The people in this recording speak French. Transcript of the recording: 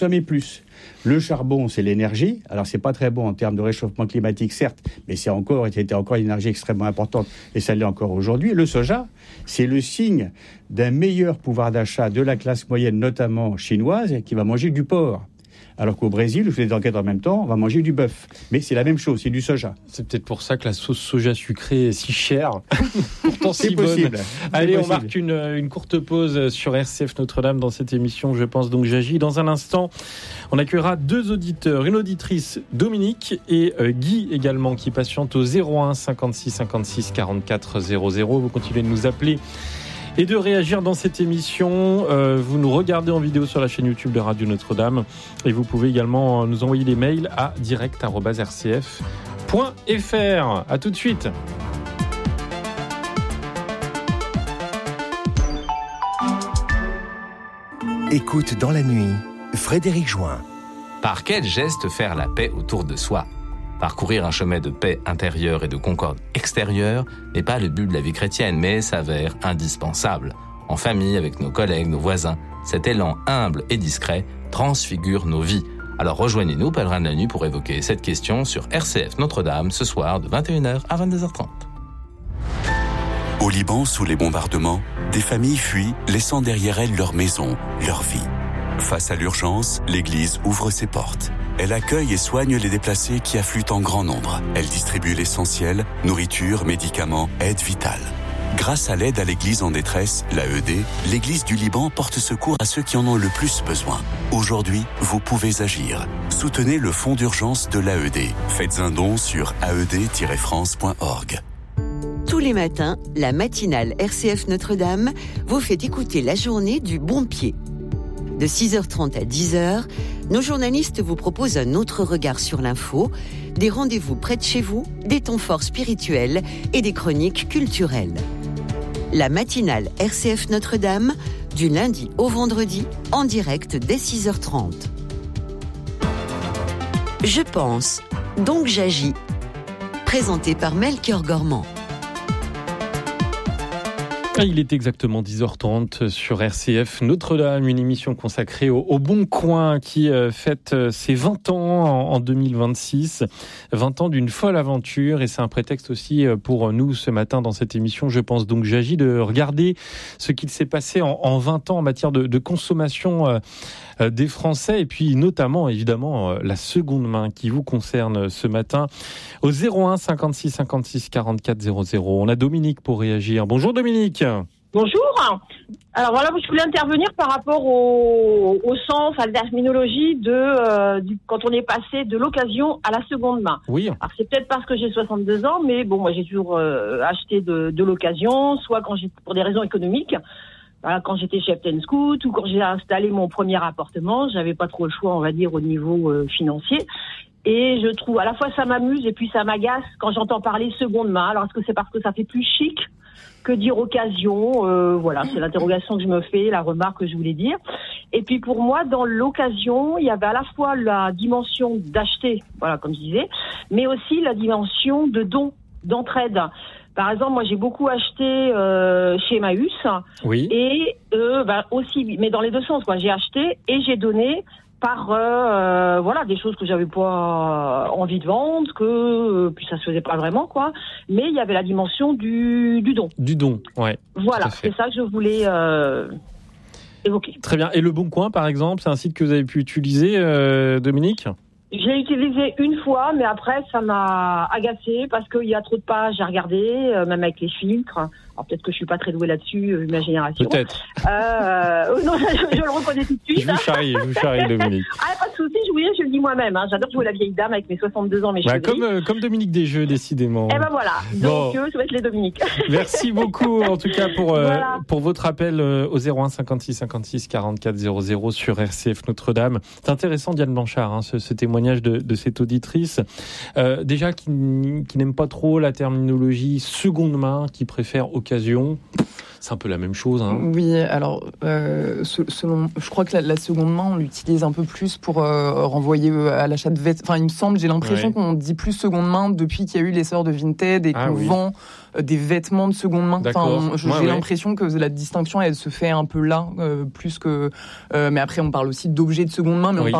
consommer plus. Le charbon, c'est l'énergie. Alors, c'est pas très bon en termes de réchauffement climatique, certes, mais c'était encore une énergie extrêmement importante et ça l'est encore aujourd'hui. Le soja, c'est le signe d'un meilleur pouvoir d'achat de la classe moyenne, notamment chinoise, qui va manger du porc. Alors qu'au Brésil, je fais des enquêtes en même temps, on va manger du bœuf. Mais c'est la même chose, c'est du soja. C'est peut-être pour ça que la sauce soja sucrée est si chère. Pourtant, c'est si possible. Bonne. Allez, on marque une courte pause sur RCF Notre-Dame dans cette émission. Je pense donc j'agis. Dans un instant, on accueillera 2 auditeurs, une auditrice, Dominique, et Guy également, qui patiente au 01 56 56 44 00. Vous continuez de nous appeler et de réagir dans cette émission. Vous nous regardez en vidéo sur la chaîne YouTube de Radio Notre-Dame et vous pouvez également nous envoyer des mails à direct@rcf.fr. À tout de suite. Écoute dans la nuit, Frédéric Join. Par quel geste faire la paix autour de soi ? Parcourir un chemin de paix intérieure et de concorde extérieure n'est pas le but de la vie chrétienne, mais s'avère indispensable. En famille, avec nos collègues, nos voisins, cet élan humble et discret transfigure nos vies. Alors rejoignez-nous, pèlerins de la nuit, pour évoquer cette question sur RCF Notre-Dame, ce soir de 21h à 22h30. Au Liban, sous les bombardements, des familles fuient, laissant derrière elles leur maison, leur vie. Face à l'urgence, l'Église ouvre ses portes. Elle accueille et soigne les déplacés qui affluent en grand nombre. Elle distribue l'essentiel, nourriture, médicaments, aide vitale. Grâce à l'aide à l'Église en détresse, l'AED, l'Église du Liban porte secours à ceux qui en ont le plus besoin. Aujourd'hui, vous pouvez agir. Soutenez le fonds d'urgence de l'AED. Faites un don sur aed-france.org. Tous les matins, la matinale RCF Notre-Dame vous fait écouter la journée du bon pied. De 6h30 à 10h, nos journalistes vous proposent un autre regard sur l'info, des rendez-vous près de chez vous, des temps forts spirituels et des chroniques culturelles. La matinale RCF Notre-Dame, du lundi au vendredi, en direct dès 6h30. Je pense, donc j'agis. Présenté par Melchior Gormand. Il est exactement 10h30 sur RCF Notre-Dame, une émission consacrée au Bon Coin qui fête ses 20 ans en 2026. 20 ans d'une folle aventure et c'est un prétexte aussi pour nous ce matin dans cette émission. Je pense donc j'agis de regarder ce qu'il s'est passé en 20 ans en matière de consommation des Français et puis notamment évidemment la seconde main qui vous concerne ce matin au 01 56 56 44 00. On a Dominique pour réagir. Bonjour Dominique. Bonjour. Alors voilà, je voulais intervenir par rapport au sens, à la terminologie quand on est passé de l'occasion à la seconde main. Oui. Alors c'est peut-être parce que j'ai 62 ans, mais bon, moi j'ai toujours acheté de l'occasion, soit pour des raisons économiques. Voilà, quand j'étais chef Scout ou quand j'ai installé mon premier appartement, j'avais pas trop le choix, on va dire, au niveau financier. Et je trouve, à la fois ça m'amuse et puis ça m'agace quand j'entends parler seconde main. Alors est-ce que c'est parce que ça fait plus chic que dire occasion? Voilà, c'est l'interrogation que je me fais, la remarque que je voulais dire. Et puis pour moi, dans l'occasion, il y avait à la fois la dimension d'acheter, voilà, comme je disais, mais aussi la dimension de don, d'entraide. Par exemple, moi j'ai beaucoup acheté chez Emmaüs. Oui. Et aussi, mais dans les deux sens, quoi. J'ai acheté et j'ai donné par voilà, des choses que j'avais pas envie de vendre, puis ça se faisait pas vraiment, quoi. Mais il y avait la dimension du don. Du don, ouais. Voilà, c'est ça que je voulais évoquer. Très bien. Et Le Bon Coin, par exemple, c'est un site que vous avez pu utiliser, Dominique ? J'ai utilisé une fois, mais après, ça m'a agacée parce qu'il y a trop de pages à regarder, même avec les filtres. Alors, peut-être que je suis pas très douée là-dessus, vu ma génération. Peut-être. Non, je le reconnais tout de suite. Je vous charrie, Dominique. Ah, pas de souci, je le dis moi-même. Hein. J'adore jouer la vieille dame avec mes 62 ans, mes cheveux gris. Comme Dominique Desjeux, décidément. Eh ben voilà. Donc, ça va être les Dominiques. Merci beaucoup, en tout cas, pour votre appel au 01 56 56 44 00 sur RCF Notre-Dame. C'est intéressant, Diane Blanchard, hein, ce témoignage de cette auditrice. Déjà, qui n'aime pas trop la terminologie seconde main, qui préfère occasion. C'est un peu la même chose. Hein. Oui, alors, je crois que la seconde main, on l'utilise un peu plus pour renvoyer à l'achat de vêtements. Enfin, il me semble, j'ai l'impression qu'on dit plus seconde main depuis qu'il y a eu l'essor de Vinted et qu'on vend des vêtements de seconde main. Enfin, j'ai l'impression que la distinction, elle se fait un peu là, plus que... mais après, on parle aussi d'objets de seconde main, mais on parle